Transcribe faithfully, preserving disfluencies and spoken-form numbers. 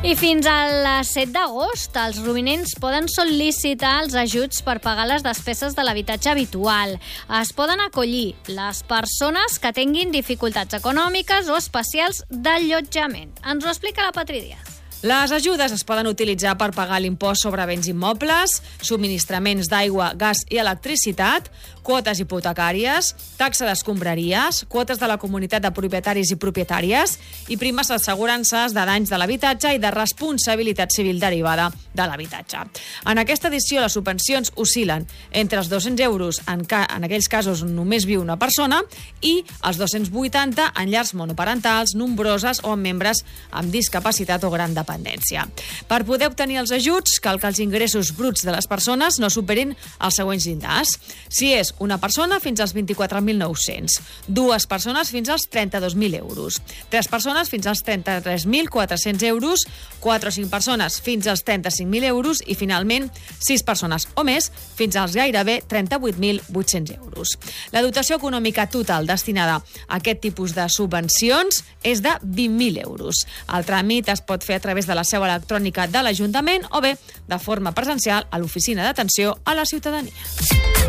I fins al set d'agost, els romanents poden sol·licitar els ajuts per pagar les despeses de l'habitatge habitual. Es poden acollir les persones que tinguin dificultats econòmiques o especials d'allotjament. Ens ho explica la Patri Díaz. Les ajudes es poden utilitzar per pagar l'impost sobre béns immobles, subministraments d'aigua, gas i electricitat, quotes hipotecàries, taxa d'escombraries, quotes de la comunitat de propietaris i propietàries i primes d'assegurances de danys de l'habitatge i de responsabilitat civil derivada de l'habitatge. En aquesta edició, les subvencions oscil·len entre els dos-cents euros en, ca en aquells casos on només viu una persona i els dos-cents vuitanta en llars monoparentals, nombroses o amb membres amb discapacitat o gran dependència. Per poder obtenir els ajuts, cal que els ingressos bruts de les persones no superin els següents llindars. Si és una persona, fins als vint-i-quatre mil nou-cents. Dues persones, fins als trenta-dos mil euros. Tres persones, fins als trenta-tres mil quatre-cents euros. Quatre o cinc persones, fins als trenta-cinc mil euros. I, finalment, sis persones o més, fins als gairebé trenta-vuit mil vuit-cents euros. La dotació econòmica total destinada a aquest tipus de subvencions és de vint mil euros. El tràmit es pot fer a través de la seu electrònica de l'Ajuntament o bé de forma presencial a l'Oficina d'Atenció a la Ciutadania.